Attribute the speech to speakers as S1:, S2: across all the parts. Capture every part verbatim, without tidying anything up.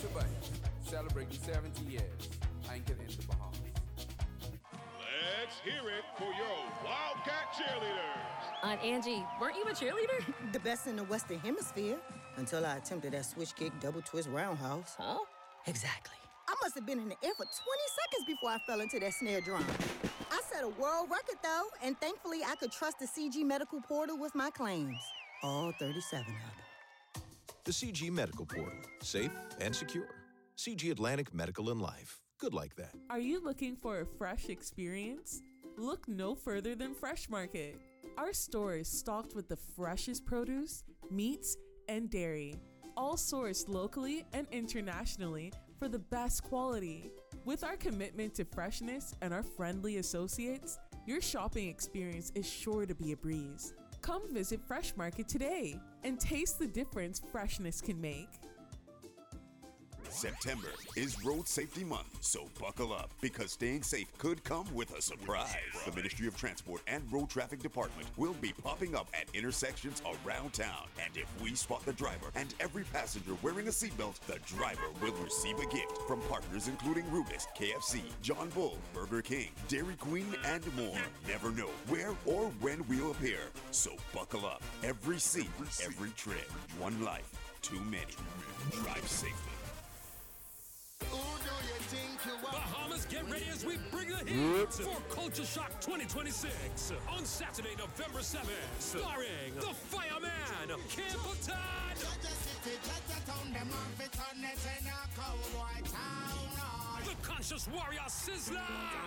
S1: Bunch, celebrating seventy years, anchored in the Bahamas.
S2: Let's hear it for your Wildcat cheerleaders.
S3: Aunt Angie, weren't you a cheerleader?
S4: The best in the Western Hemisphere, until I attempted that switch kick, double twist roundhouse.
S3: Huh?
S4: Exactly. I must have been in the air for twenty seconds before I fell into that snare drum. I set a world record, though, and thankfully I could trust the C G Medical Portal with my claims. All thirty-seven of them.
S5: The C G Medical Portal. Safe and secure. C G Atlantic Medical and Life. Good like that.
S6: Are you looking for a fresh experience? Look no further than Fresh Market. Our store is stocked with the freshest produce, meats, and dairy, all sourced locally and internationally for the best quality. With our commitment to freshness and our friendly associates, your shopping experience is sure to be a breeze. Come visit Fresh Market today and taste the difference freshness can make.
S7: September is Road Safety Month, so buckle up because staying safe could come with a surprise. The Ministry of Transport and Road Traffic Department will be popping up at intersections around town. And if we spot the driver and every passenger wearing a seatbelt, the driver will receive a gift from partners including Rubis, K F C, John Bull, Burger King, Dairy Queen, and more. Never know where or when we'll appear, so buckle up. Every seat, every trip. One life, too many. Drive safely.
S8: Bahamas, get ready as we bring the heat for Culture Shock twenty twenty-six on Saturday, November seventh, starring The Fireman, Kim Button, The Conscious Warrior Sizzler,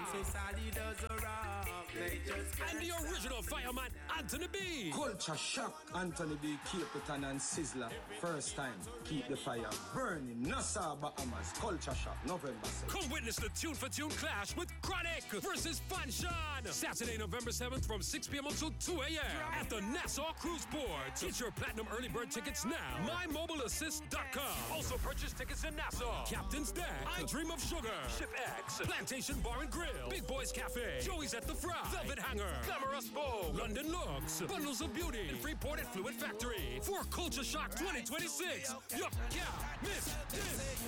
S8: and the original Fireman, Anthony B.
S9: Culture Shock, Anthony B, Capleton and Sizzler. First time, keep the fire burning. Nassau, Bahamas, Culture Shock, November seventh.
S8: Come witness the tune for tune clash with Chronic versus Fanshan. Saturday, November seventh from six p.m. until two a.m. at the Nassau Cruise Port. Get your platinum early bird tickets now. my mobile assist dot com. Also purchase tickets in Nassau. Captain's Deck, I Dream of Sugar, Ship X, Plantation Bar and Grill, Big Boys Cafe, Joey's at the Fry, Velvet Hanger, Glamorous Bow, London Looks, Bundles of Beauty, and Freeport at Fluid Factory. For Culture Shock twenty twenty-six, you can't miss this.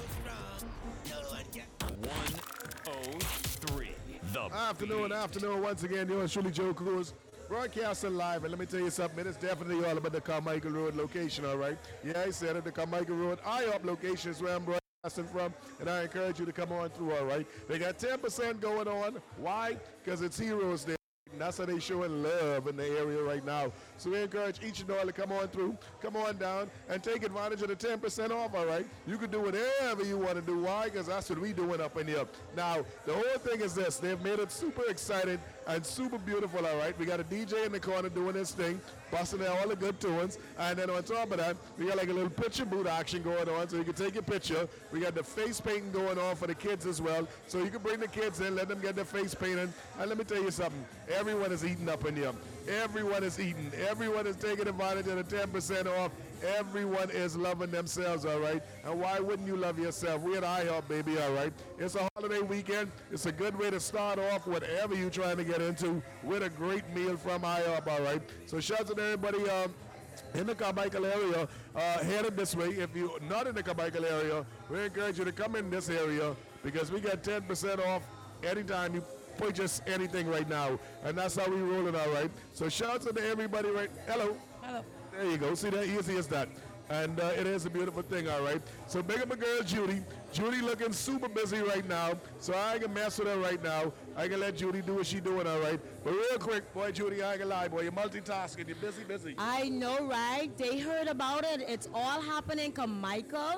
S10: one oh three. The
S11: afternoon,
S10: beat.
S11: afternoon. Once again, yours truly, Joe Cruz, broadcasting live. And let me tell you something, it's definitely all about the Carmichael Road location, all right? Yeah, I said it, the Carmichael Road I O P location is where I'm broadcasting from, and I encourage you to come on through, all right? They got ten percent going on. Why? Because it's Heroes Day. And that's how they showing love in the area right now. So we encourage each and all to come on through, come on down, and take advantage of the ten percent off, all right? You can do whatever you want to do. Why? Because that's what we doing up in here. Now, the whole thing is this. They've made it super exciting and super beautiful, all right? We got a D J in the corner doing his thing, busting out all the good tunes. And then on top of that, we got like a little picture booth action going on, so you can take your picture. We got the face painting going on for the kids as well. So you can bring the kids in, let them get their face painted. And let me tell you something. Everyone is eating up in here. Everyone is eating. Everyone is taking advantage of the ten percent off. Everyone is loving themselves, all right? And why wouldn't you love yourself? We're at iHeart, baby, all right? It's a holiday weekend. It's a good way to start off whatever you're trying to get into with a great meal from iHeart, all right? So shout out to everybody um, in the Carmichael area, uh, headed this way. If you're not in the Carmichael area, we encourage you to come in this area because we got ten percent off anytime you purchase anything right now. And that's how we rolling, all right? So shout out to everybody right. Hello.
S3: Hello.
S11: There you go. See that? Easy as that. And uh, it is a beautiful thing, all right? So big up my girl, Judy. Judy looking super busy right now, so I ain't gonna mess with her right now. I can let Judy do what she doing, all right? But real quick, boy, Judy, I ain't gonna lie, boy, you're multitasking. You're busy, busy.
S12: I know, right? They heard about it. It's all happening. Carmichael,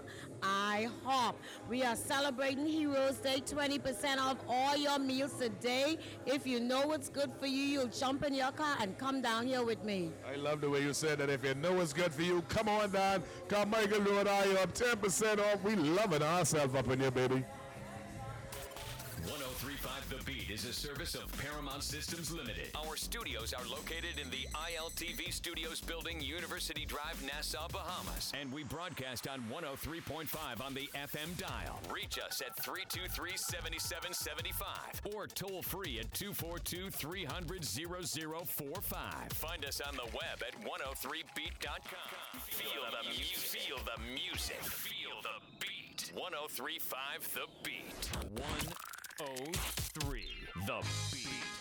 S12: iHop. We are celebrating Heroes Day, twenty percent off all your meals today. If you know what's good for you, you'll jump in your car and come down here with me.
S11: I love the way you said that. If you know what's good for you, come on down. Carmichael Road, iHop, ten percent off. We loving ourselves up in here, baby.
S10: one oh three point five The Beat is a service of Paramount Systems Limited. Our studios are located in the I L T V Studios building, University Drive, Nassau, Bahamas. And we broadcast on one oh three point five on the F M dial. Reach us at three two three, seven seven seven five or toll free at two four two, three hundred, zero zero four five. Find us on the web at one oh three beat dot com. Feel the music. Feel the music. Feel the beat. Beat. one oh three point five The Beat. one oh three The Beat.